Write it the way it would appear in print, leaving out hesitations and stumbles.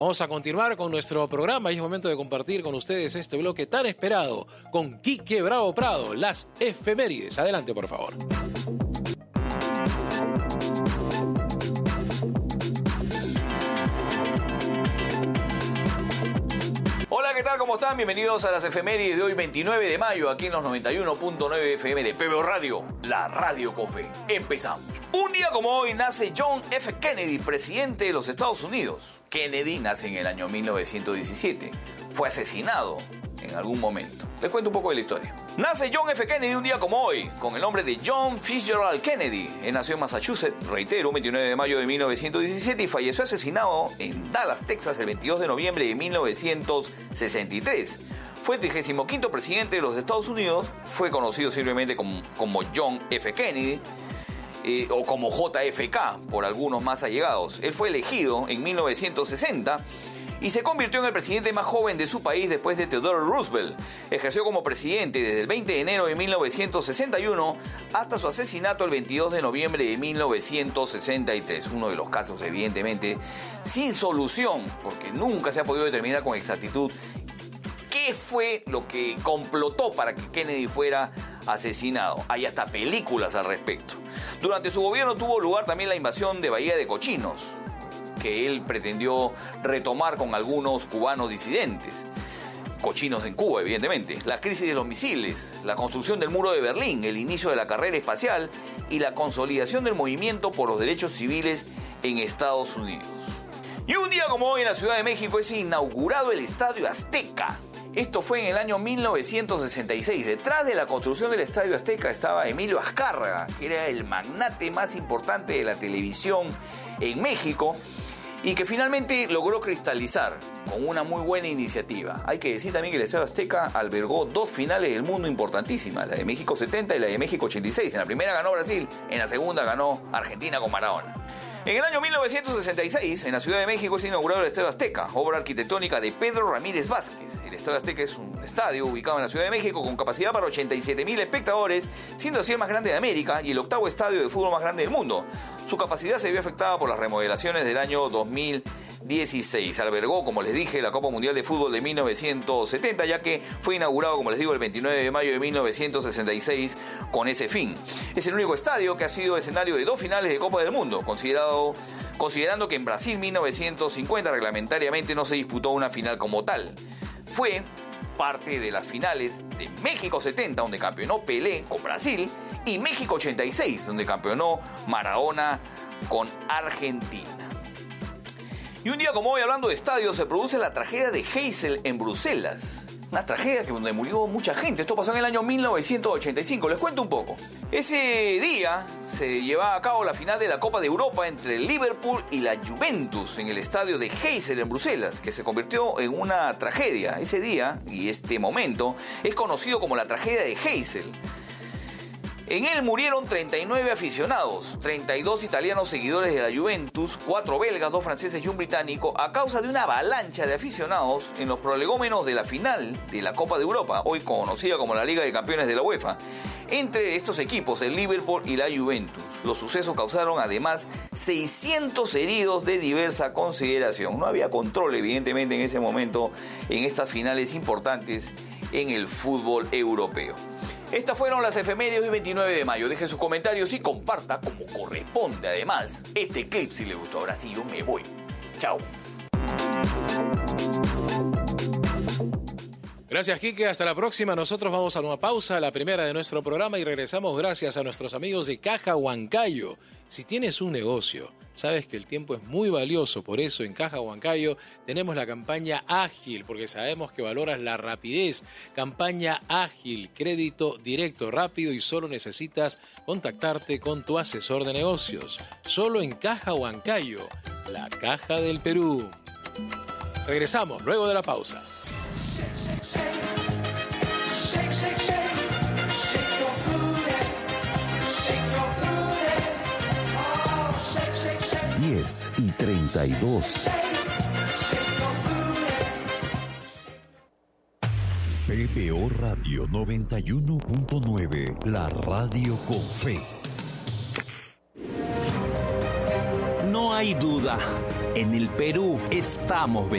Vamos a continuar con nuestro programa y es momento de compartir con ustedes este bloque tan esperado con Quique Bravo Prado, las efemérides. Adelante, por favor. Hola, ¿qué tal? ¿Cómo están? Bienvenidos a las efemérides de hoy, 29 de mayo, aquí en los 91.9 FM de PBO Radio, la radio con fe. Empezamos. Un día como hoy nace John F. Kennedy, presidente de los Estados Unidos. Kennedy nace en el año 1917. Fue asesinado en algún momento. Les cuento un poco de la historia. Nace John F. Kennedy un día como hoy, con el nombre de John Fitzgerald Kennedy. Él nació en Massachusetts, reitero, 29 de mayo de 1917 y falleció asesinado en Dallas, Texas, el 22 de noviembre de 1963. Fue el 35º presidente de los Estados Unidos. Fue conocido simplemente como John F. Kennedy. O como JFK, por algunos más allegados. Él fue elegido en 1960 y se convirtió en el presidente más joven de su país después de Theodore Roosevelt. Ejerció como presidente desde el 20 de enero de 1961 hasta su asesinato el 22 de noviembre de 1963. Uno de los casos, evidentemente, sin solución, porque nunca se ha podido determinar con exactitud qué fue lo que complotó para que Kennedy fuera asesinado. Hay hasta películas al respecto. Durante su gobierno tuvo lugar también la invasión de Bahía de Cochinos, que él pretendió retomar con algunos cubanos disidentes. Cochinos en Cuba, evidentemente. La crisis de los misiles, la construcción del muro de Berlín, el inicio de la carrera espacial y la consolidación del movimiento por los derechos civiles en Estados Unidos. Y un día como hoy en la Ciudad de México es inaugurado el Estadio Azteca. Esto fue en el año 1966. Detrás de la construcción del Estadio Azteca estaba Emilio Azcárraga, que era el magnate más importante de la televisión en México y que finalmente logró cristalizar con una muy buena iniciativa. Hay que decir también que el Estadio Azteca albergó dos finales del mundo importantísimas, la de México 70 y la de México 86. En la primera ganó Brasil, en la segunda ganó Argentina con Maradona. En el año 1966, en la Ciudad de México, es inaugurado el Estadio Azteca, obra arquitectónica de Pedro Ramírez Vázquez. El Estadio Azteca es un estadio ubicado en la Ciudad de México con capacidad para 87,000 espectadores, siendo así el más grande de América y el octavo estadio de fútbol más grande del mundo. Su capacidad se vio afectada por las remodelaciones del año 2016. Albergó, como les dije, la Copa Mundial de Fútbol de 1970, ya que fue inaugurado, como les digo, el 29 de mayo de 1966 con ese fin. Es el único estadio que ha sido escenario de dos finales de Copa del Mundo, considerando que en Brasil 1950 reglamentariamente no se disputó una final como tal. Fue parte de las finales de México 70, donde campeonó Pelé con Brasil, y México 86, donde campeonó Maradona con Argentina. Y un día como hoy, hablando de estadios, se produce la tragedia de Heysel en Bruselas. Una tragedia donde murió mucha gente. Esto pasó en el año 1985. Les cuento un poco. Ese día se llevaba a cabo la final de la Copa de Europa entre el Liverpool y la Juventus en el estadio de Heysel en Bruselas, que se convirtió en una tragedia. Ese día y este momento es conocido como la tragedia de Heysel. En él murieron 39 aficionados, 32 italianos seguidores de la Juventus, 4 belgas, 2 franceses y un británico, a causa de una avalancha de aficionados en los prolegómenos de la final de la Copa de Europa, hoy conocida como la Liga de Campeones de la UEFA. Entre estos equipos, el Liverpool y la Juventus. Los sucesos causaron además 600 heridos de diversa consideración. No había control, evidentemente, en ese momento en estas finales importantes en el fútbol europeo. Estas fueron las efemérides del 29 de mayo. Deje sus comentarios y comparta como corresponde. Además, este clip si le gustó. Ahora sí, yo me voy. Chao. Gracias, Quique. Hasta la próxima. Nosotros vamos a una pausa, la primera de nuestro programa, y regresamos gracias a nuestros amigos de Caja Huancayo. Si tienes un negocio, sabes que el tiempo es muy valioso. Por eso en Caja Huancayo tenemos la campaña ágil, porque sabemos que valoras la rapidez. Campaña ágil, crédito directo, rápido, y solo necesitas contactarte con tu asesor de negocios. Solo en Caja Huancayo, la Caja del Perú. Regresamos luego de la pausa. 10:32. PBO Radio 91.9, la radio con fe. No hay duda, en el Perú estamos